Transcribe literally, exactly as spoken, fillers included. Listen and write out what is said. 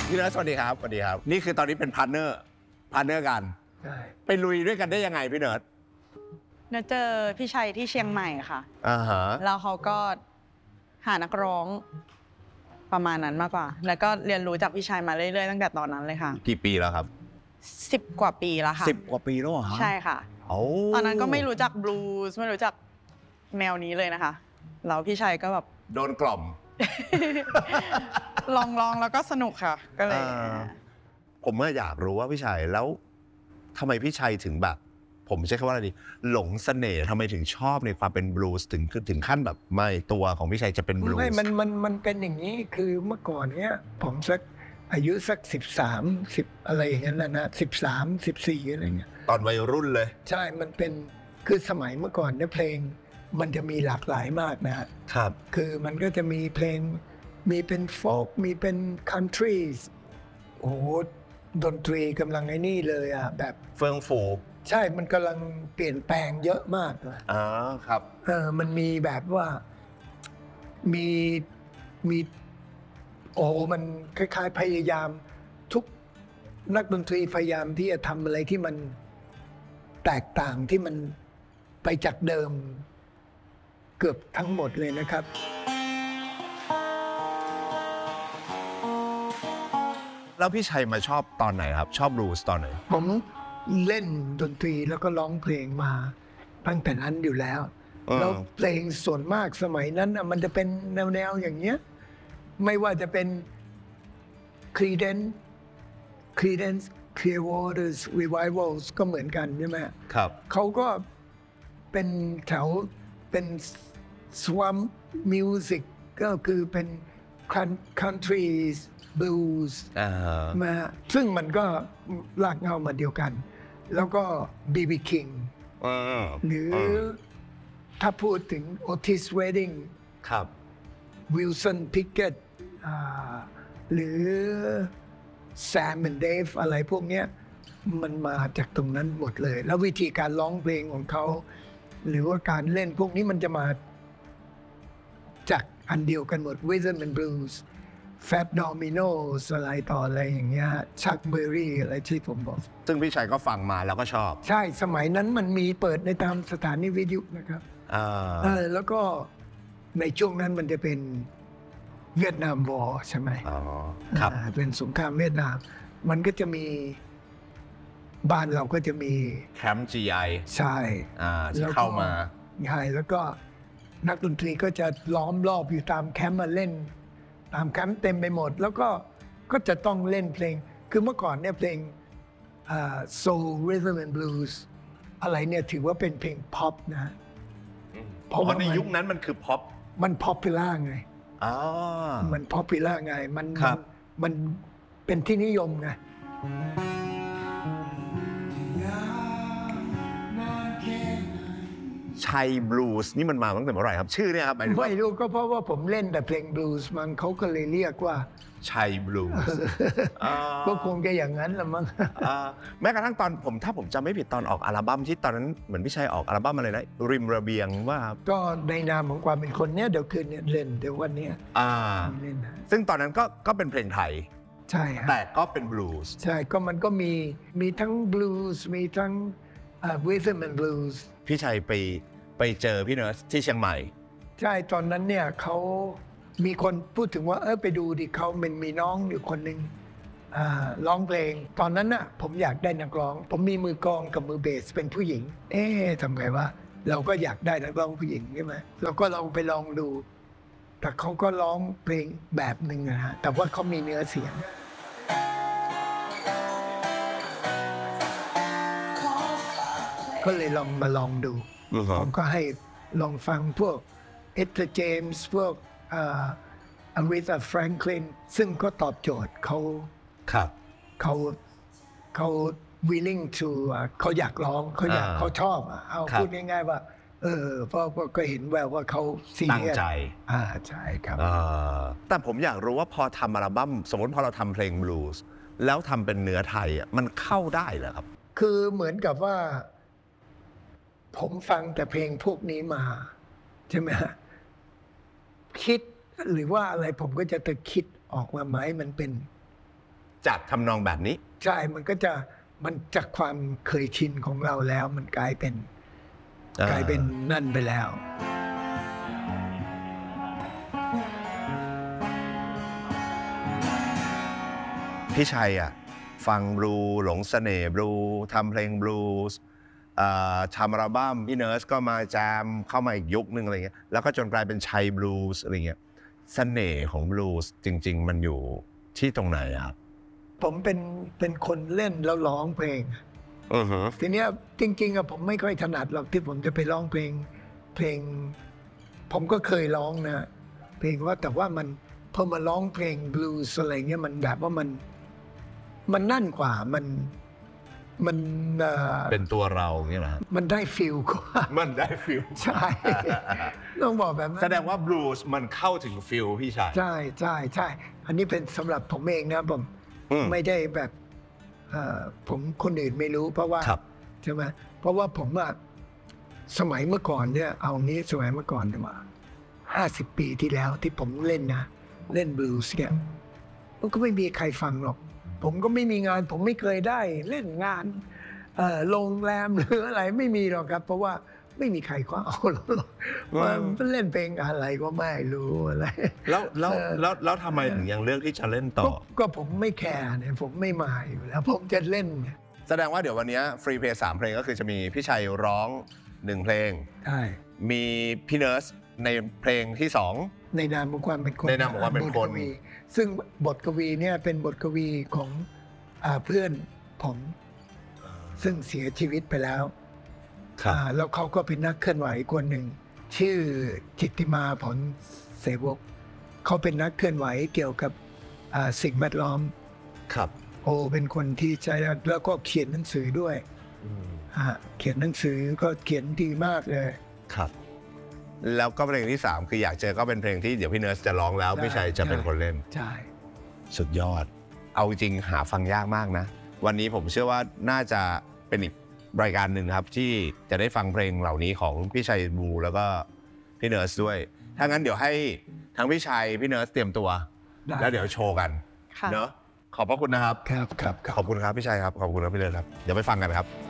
พี่เนิร์ดสวัสดีครับสวัสดีครับนี่คือตอนนี้เป็นพาร์ทเนอร์พาร์ทเนอร์กันใช่ไปลุยด้วยกันได้ยังไงพี่เนิร์ดเนิร์ดเจอพี่ชัยที่เชียงใหม่ค่ะอ่าฮะแล้วเขาก็หานักร้องประมาณนั้นมากกว่าแล้วก็เรียนรู้จากพี่ชัยมาเรื่อยๆตั้งแต่ตอนนั้นเลยค่ะกี่ปีแล้วครับสิบกว่าปีแล้วค่ะสิบกว่าปีแล้วเหรอใช่ค่ะตอนนั้นก็ไม่รู้จักบลูส์ไม่รู้จักแนวนี้เลยนะคะแล้วพี่ชัยก็แบบโดนกล่อมลองลองแล้วก็สนุกค่ะก็เลยผมเมื่ออยากรู้ว่าพี่ชัยแล้วทำไมพี่ชัยถึงแบบผมใช้คำว่าอะไรดีหลงเสน่ห์ทำไมถึงชอบในความเป็นบลูส์ถึงถึงขั้นแบบไม่ตัวของพี่ชัยจะเป็นบลูส์ไม่มันมันมันเป็นอย่างนี้คือเมื่อก่อนเนี้ยผมสักอายุสักสิบสามสิบอะไรอย่างเงี้ยนะนะสิบสามสิบสี่อะไรเงี้ยตอนวัยรุ่นเลยใช่มันเป็นคือสมัยเมื่อก่อนเนี่ยเพลงมันจะมีหลากหลายมากนะครับคือมันก็จะมีเพลงมีเป็นโฟล์กมีเป็นคันทรีโอ้โหดนตรีกำลังไอ้นี่เลยอ่ะแบบเฟื่องฟูใช่มันกำลังเปลี่ยนแปลงเยอะมากเลยอ๋อครับเออมันมีแบบว่ามีมีโอ้มันคล้ายๆพยายามทุกนักดนตรีพยายามที่จะทำอะไรที่มันแตกต่างที่มันไปจากเดิมเกือบทั้งหมดเลยนะครับแล้วพี่ชัยมาชอบตอนไหนครับชอบบลูส์ตอนไหนผมเล่นดนตรีแล้วก็ร้องเพลงมาตั้งแต่นั้นอยู่แล้วแล้วเพลงส่วนมากสมัยนั้นมันจะเป็นแนวๆอย่างเงี้ยไม่ว่าจะเป็น Creedence Creedence Clearwater's Revivals ก็เหมือนกันใช่ไหมครับเขาก็เป็นแถวเป็น swamp music ก็คือเป็น country blues มาซึ่งมันก็ลากเงามาเดียวกันแล้วก็ บี บี King หรือถ้าพูดถึง Otis Redding ครับ Wilson Pickett หรือ Sam and Dave อะไรพวกเนี้ยมันมาจากตรงนั้นหมดเลยแล้ววิธีการร้องเพลงของเขาหรือว่าการเล่นพวกนี้มันจะมาจากอันเดียวกันหมด Rhythm and Blues Fat Dominoes อะไรต่ออะไรอย่างเงี้ย Chuck Berry อะไรที่ผมบอกซึ่งพี่ชัยก็ฟังมาแล้วก็ชอบใช่สมัยนั้นมันมีเปิดในตามสถานีวิทยุนะครับเออแล้วก็ในช่วงนั้นมันจะเป็นเวียดนามวอร์ใช่ไหมอ๋อครับเป็นสงครามเวียดนามมันก็จะมีบ้านเราก็จะมีแคมป์ จี ไอใช่อ่าที่เข้ามาใช่แล้วก็นักดนตรีก็จะล้อมรอบอยู่ตามแคมป์มาเล่นตามแคมป์เต็มไปหมดแล้วก็ก็จะต้องเล่นเพลงคือเมื่อก่อนเนี่ยเพลงโซลริทึมแอนด์บลูส์อะไรเนี่ยถือว่าเป็นเพลงพ็อปนะเพราะว่าในยุคนั้นมันคือพ็อปมันพ็อปปูล่าไงอ๋อมันพ็อปปูล่าไงมันมันเป็นที่นิยมไงชัยบลูส์นี่มันมาตั้งแต่เมื่อไหร่ครับชื่อเนี่ยครับไม่รู้ก็เพราะว่าผมเล่นแต่เพลงบลูส์มันเขาก็เลยเรียกว่าชัยบลูส์ก็คงจะอย่างนั้นละมั้งแม้กระทั่งตอนผมถ้าผมจำไม่ผิดตอนออกอัลบั้มที่ตอนนั้นเหมือนพี่ชัยออกอัลบั้มอะไรนะริมระเบียงว่าก็ในนามของความเป็นคนเนี้ยเดี๋ยวคืนนี้เล่นเดี๋ยววันนี้เล่นซึ่งตอนนั้นก็ก็เป็นเพลงไทยใช่แต่ก็เป็นบลูส์ใช่ก็มันก็มีมีทั้งบลูส์มีทั้งริทึมแอนด์บลูส์พี่ชัยไปไปเจอพี่เนิร์ดที่เชียงใหม่ใช่ตอนนั้นเนี่ยเขามีคนพูดถึงว่าเออไปดูดิเขามันมีน้องอยู่คนหนึ่งร้องเพลงตอนนั้นน่ะผมอยากได้นักร้องผมมีมือกลองกับมือเบสเป็นผู้หญิงเอ๊ะทำไงวะเราก็อยากได้นักร้องผู้หญิงใช่ไหมเราก็ลองไปลองดูแต่เขาก็ร้องเพลงแบบหนึ่งนะฮะแต่ว่าเขามีเนื้อเสียงก็เลยลองมาลองดูผมก็ให้ลองฟังพวกเอธเจมส์พวกอาริธาแฟรงคลินซึ่งก็ตอบโจทย์เขาครับเขาเขา willing to เขาอยากร้องเขาอยากเขาชอบเอาพูดง่ายๆว่าเออเพราะก็เห็นแววว่าเขาตั้งใจอ่าใช่ครับแต่ผมอยากรู้ว่าพอทำอัลบั้มสมมติพอเราทำเพลงบลูส์แล้วทำเป็นเนื้อไทยอ่ะมันเข้าได้เหรอครับคือเหมือนกับว่าผมฟังแต่เพลงพวกนี้มาใช่ไหมฮะคิดหรือว่าอะไรผมก็จะตะคิดออกมาไหมมันเป็นจากทำนองแบบนี้ใช่มันก็จะมันจากความเคยชินของเราแล้วมันกลายเป็นกลายเป็นนั่นไปแล้วพี่ชัยอ่ะฟังบลูหลงเสน่ห์บลูทำเพลงบลูส์ทำอัลบั้มพี่เนิร์สก็มาแจมเข้ามาอีกยุคนึงอะไรเงี้ยแล้วก็จนกลายเป็นชัยบลูส์อะไรเงี้ยเสน่ห์ของบลูส์จริงๆมันอยู่ที่ตรงไหนครับผมเป็นเป็นคนเล่นแล้วร้องเพลงอือฮึทีเนี้ยจริงๆอะผมไม่ค่อยถนัดหรอกที่ผมจะไปร้องเพลงเพลงผมก็เคยร้องนะเพลงว่าแต่ว่ามันพอมาร้องเพลงบลูส์อะไรเงี้ยมันแบบว่ามันมันนั่นกว่ามันมันเป็นตัวเราเงี้ยนะมันได้ฟิลกว่ามันได้ฟิลใช่ต้องบอกแบบนั้นแสดงว่าบลูส์มันเข้าถึงฟิลพี่ชายใช่ใช่ใช่อันนี้เป็นสำหรับผมเองนะผมไม่ได้แบบผมคนอื่นไม่รู้เพราะว่าใช่ไหมเพราะว่าผมอะสมัยเมื่อก่อนเนี่ยเอานี้สมัยเมื่อก่อนมาห้าสิบปีที่แล้วที่ผมเล่นนะเล่นบลูส์เนี่ยมันก็ไม่มีใครฟังหรอกผมก็ไม่มีงานผมไม่เคยได้เล่นงานโรงแรมหรืออะไรไม่มีหรอกครับเพราะว่าไม่มีใครก็เอาหรอกมันเล่นเพลงอะไรก็ไม่รู้อะไรแล้วแล้วแล้วแล้วทำไมถึงยังเลือกที่จะเล่นต่อก็ผมไม่แคร์เนี่ยผมไม่มาอยู่แล้วผมจะเล่นแสดงว่าเดี๋ยววันนี้ฟรีเพลย์สามเพลงก็คือจะมีพี่ชัยร้องหนึ่งเพลงใช่มีพี่เนิร์สในเพลงที่สองในนามของความเป็นคนในนามของความเป็นคนซึ่งบทกวีเนี่ยเป็นบทกวีของเพื่อนผมซึ่งเสียชีวิตไปแล้วแล้วเขาก็เป็นนักเคลื่อนไหวคนหนึ่งชื่อจิตติมาผลเสวกเขาเป็นนักเคลื่อนไหวเกี่ยวกับสิ่งแวดล้อมครับโอ้เป็นคนที่ใช้แล้วก็เขียนหนังสือด้วยเขียนหนังสือก็เขียนดีมากเลยครับแล้วก็เพลงที่สามคืออยากเจอก็เป็นเพลงที่เดี๋ยวพี่เนิร์สจะร้องแล้วพี่ชัยจะเป็นคนเล่นใช่สุดยอดเอาจริงหาฟังยากมากนะวันนี้ผมเชื่อว่าน่าจะเป็นอีกรายการหนึ่งครับที่จะได้ฟังเพลงเหล่านี้ของพี่ชัยบลูแล้วก็พี่เนิร์สด้วยถ้างั้นเดี๋ยวให้ทั้งพี่ชัยพี่เนิร์สเตรียมตัวแล้วเดี๋ยวโชว์กันเนอะขอบพระคุณนะครับครับครับขอบคุณครับพี่ชัยครับขอบคุณครับพี่เนิร์สครับเดี๋ยวไปฟังกันครับ